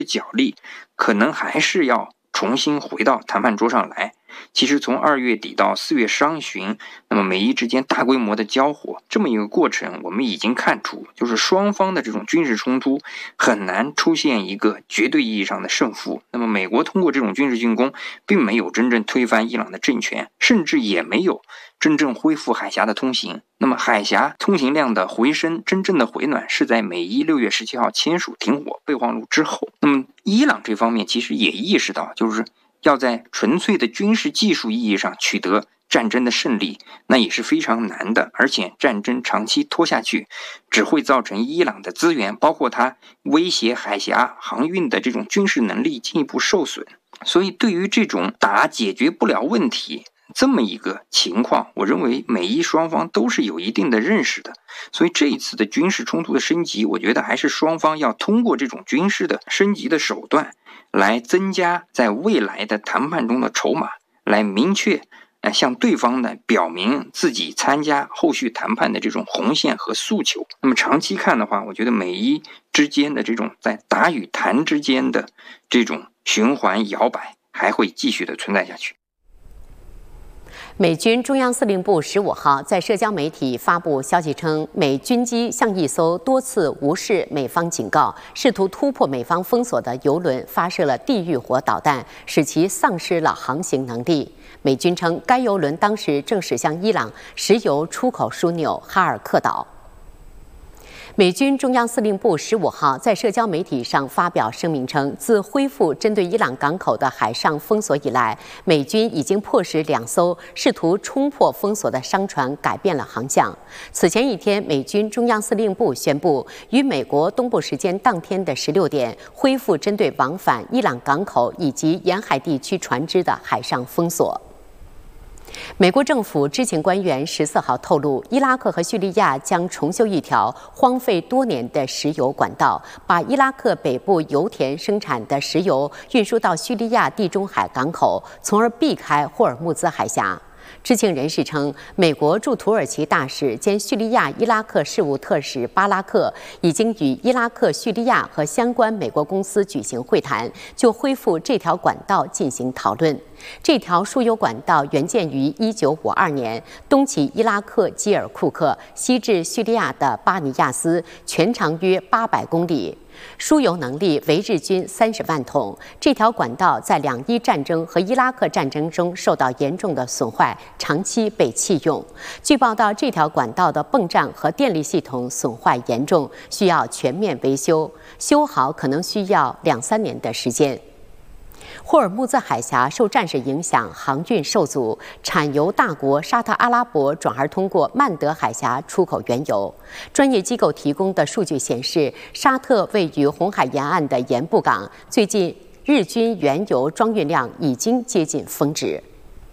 角力，可能还是要重新回到谈判桌上来。其实从2月底到4月上旬，那么美伊之间大规模的交火这么一个过程，我们已经看出，就是双方的这种军事冲突很难出现一个绝对意义上的胜负。那么美国通过这种军事进攻，并没有真正推翻伊朗的政权，甚至也没有真正恢复海峡的通行。那么海峡通行量的回升，真正的回暖是在美伊6月17号签署停火备忘录之后。那么伊朗这方面其实也意识到，就是要在纯粹的军事技术意义上取得战争的胜利，那也是非常难的，而且战争长期拖下去，只会造成伊朗的资源，包括它威胁海峡航运的这种军事能力进一步受损。所以对于这种解决不了问题这么一个情况，我认为美伊双方都是有一定的认识的。所以这一次的军事冲突的升级，我觉得还是双方要通过这种军事的升级的手段来增加在未来的谈判中的筹码，来明确向对方呢表明自己参加后续谈判的这种红线和诉求。那么长期看的话，我觉得美伊之间的这种在打与谈之间的这种循环摇摆还会继续的存在下去。 美军中央司令部15号在社交媒体发布消息称，美军机向一艘多次无视美方警告、试图突破美方封锁的油轮发射了地狱火导弹，使其丧失了航行能力。美军称，该油轮当时正驶向伊朗石油出口枢纽哈尔克岛。美军中央司令部15号在社交媒体上发表声明称，自恢复针对伊朗港口的海上封锁以来，美军已经迫使2艘试图冲破封锁的商船改变了航向。此前一天，美军中央司令部宣布，于美国东部时间当天的16点恢复针对往返伊朗港口以及沿海地区船只的海上封锁。美国政府知情官员14号透露，伊拉克和叙利亚将重修一条荒废多年的石油管道，把伊拉克北部油田生产的石油运输到叙利亚地中海港口，从而避开霍尔木兹海峡。知情人士称，美国驻土耳其大使兼叙利亚伊拉克事务特使巴拉克已经与伊拉克、叙利亚和相关美国公司举行会谈，就恢复这条管道进行讨论。这条输油管道原建于1952年，东起伊拉克基尔库克，西至叙利亚的巴尼亚斯，全长约800公里。输油能力为日均30万桶。这条管道在两伊战争和伊拉克战争中受到严重的损坏，长期被弃用。据报道，这条管道的泵站和电力系统损坏严重，需要全面维修，修好可能需要2-3年的时间。霍尔木兹海峡受战事影响，航运受阻，产油大国沙特阿拉伯转而通过曼德海峡出口原油。专业机构提供的数据显示，沙特位于红海沿岸的盐布港，最近日均原油装运量已经接近峰值。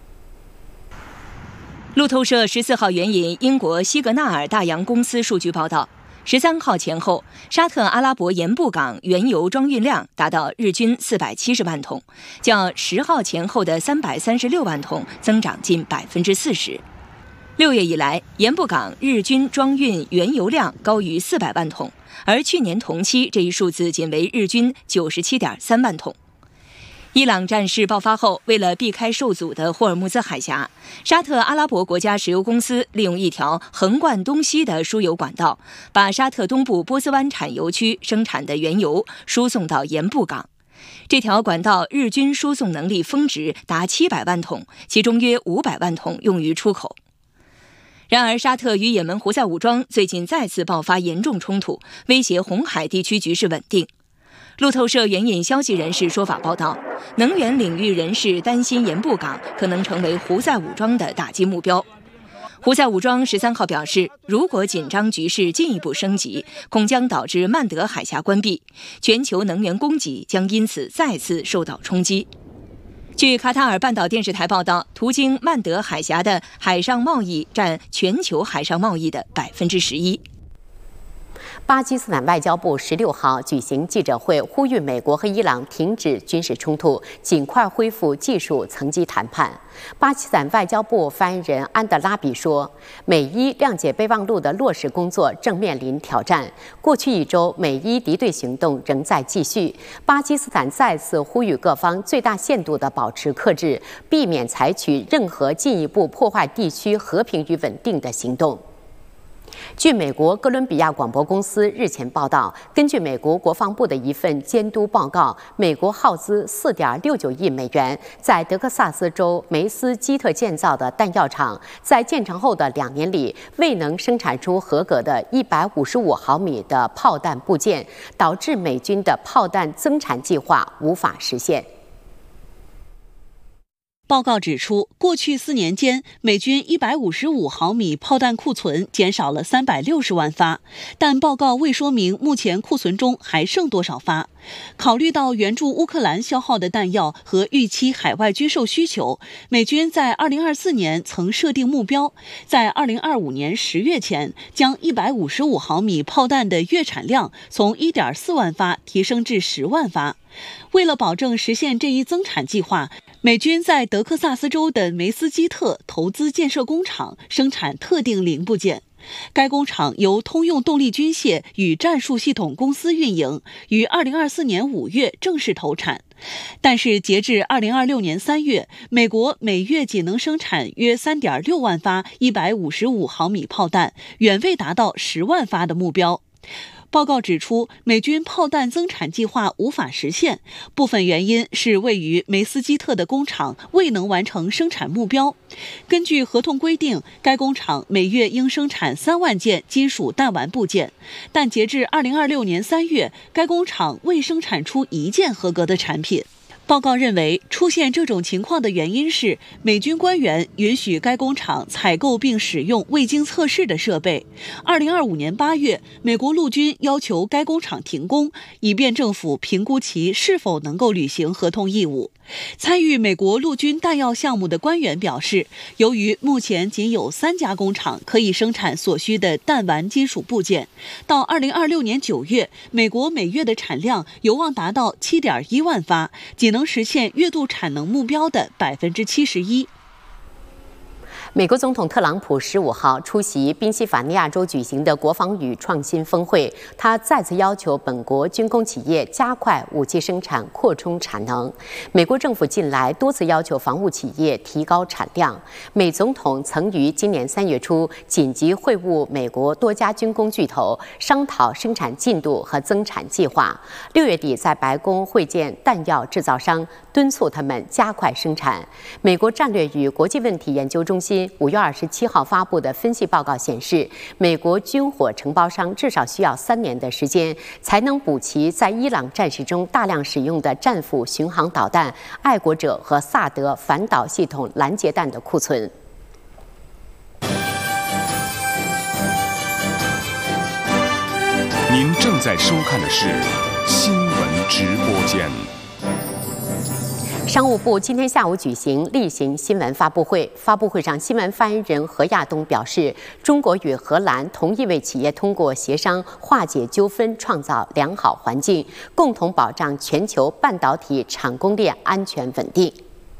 路透社14号援引英国西格纳尔大洋公司数据报道，13号前后，沙特阿拉伯盐布港原油装运量达到日均470万桶，较10号前后的336万桶增长近40%。6月以来，盐布港日均装运原油量高于400万桶，而去年同期这一数字仅为日均97.3万桶。伊朗战事爆发后，为了避开受阻的霍尔木兹海峡，沙特阿拉伯国家石油公司利用一条横贯东西的输油管道，把沙特东部波斯湾产油区生产的原油输送到盐布港。这条管道日均输送能力峰值达700万桶，其中约500万桶用于出口。然而，沙特与也门胡塞武装最近再次爆发严重冲突，威胁红海地区局势稳定。路透社援引消息人士说法报道，能源领域人士担心盐布港可能成为胡塞武装的打击目标。胡塞武装13号表示，如果紧张局势进一步升级，恐将导致曼德海峡关闭，全球能源供给将因此再次受到冲击。据卡塔尔半岛电视台报道，途经曼德海峡的海上贸易占全球海上贸易的11%。 巴基斯坦外交部16号举行记者会，呼吁美国和伊朗停止军事冲突，尽快恢复技术层级谈判。巴基斯坦外交部发言人安德拉比说，美伊谅解备忘录的落实工作正面临挑战。过去1周，美伊敌对行动仍在继续。巴基斯坦再次呼吁各方最大限度地保持克制，避免采取任何进一步破坏地区和平与稳定的行动。据美国哥伦比亚广播公司日前报道，根据美国国防部的一份监督报告，美国耗资4.69亿美元在德克萨斯州梅斯基特建造的弹药厂，在建成后的2年里未能生产出合格的155毫米的炮弹部件，导致美军的炮弹增产计划无法实现。 报告指出，过去4年间，美军155毫米炮弹库存减少了360万发，但报告未说明目前库存中还剩多少发。考虑到援助乌克兰消耗的弹药和预期海外军售需求，美军在2024年曾设定目标，在2025年10月前将155毫米炮弹的月产量从1.4万发提升至10万发。为了保证实现这一增产计划，美军在德克萨斯州的梅斯基特投资建设工厂，生产特定零部件。该工厂由通用动力军械与战术系统公司运营，于2024年5月正式投产。但是，截至2026年3月，美国每月仅能生产约3.6万发155毫米炮弹，远未达到10万发的目标。报告指出，美军炮弹增产计划无法实现，部分原因是位于梅斯基特的工厂未能完成生产目标。根据合同规定，该工厂每月应生产3万件金属弹丸部件，但截至2026年3月，该工厂未生产出1件合格的产品。报告认为，出现这种情况的原因是美军官员允许该工厂采购并使用未经测试的设备。2025年8月，美国陆军要求该工厂停工，以便政府评估其是否能够履行合同义务。参与美国陆军弹药项目的官员表示，由于目前仅有3家工厂可以生产所需的弹丸金属部件，到2026年9月，美国每月的产量有望达到7.1万发，仅能实现月度产能目标的71%。 美国总统特朗普15号出席宾夕法尼亚州举行的国防与创新峰会，他再次要求本国军工企业加快武器生产，扩充产能。美国政府近来多次要求防务企业提高产量。美总统曾于今年3月初紧急会晤美国多家军工巨头，商讨生产进度和增产计划。6月底在白宫会见弹药制造商，敦促他们加快生产。美国战略与国际问题研究中心5月27号发布的分析报告显示，美国军火承包商至少需要3年的时间，才能补齐在伊朗战事中大量使用的战斧巡航导弹、爱国者和萨德反导系统拦截弹的库存。 您正在收看的是新闻直播间。 商务部今天下午举行例行新闻发布会，发布会上，新闻发言人何亚东表示，中国与荷兰同意为企业通过协商化解纠纷，创造良好环境，共同保障全球半导体产供链安全稳定。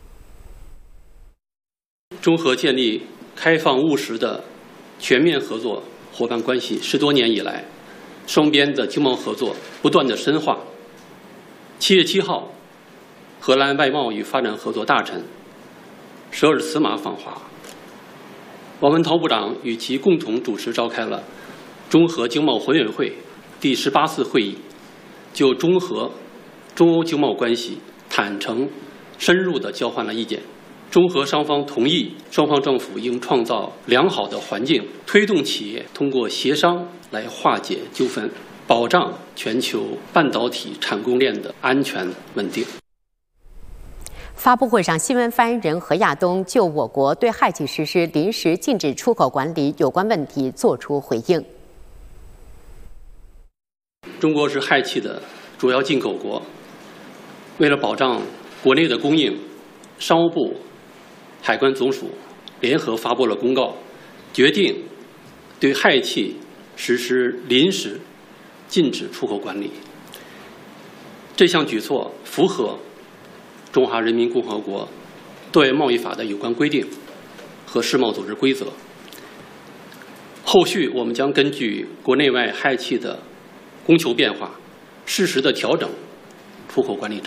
中荷建立开放务实的全面合作伙伴关系10多年以来，双边的经贸合作不断的深化。7月7号。荷兰外贸与发展合作大臣舍尔茨马访华，王文涛部长与其共同主持召开了中荷经贸委员会第18次会议，就中荷、中欧经贸关系坦诚、深入地交换了意见。中荷双方同意，双方政府应创造良好的环境，推动企业通过协商来化解纠纷，保障全球半导体产供链的安全稳定。 发布会上，新闻发言人何亚东就我国对氦气实施临时禁止出口管理有关问题作出回应。 中国是氦气的主要进口国，为了保障国内的供应，商务部、海关总署联合发布了公告，决定对氦气实施临时禁止出口管理。这项举措符合中华人民共和国对外贸易法的有关规定和世贸组织规则。后续我们将根据国内外氦气的供求变化，适时的调整出口管理政策。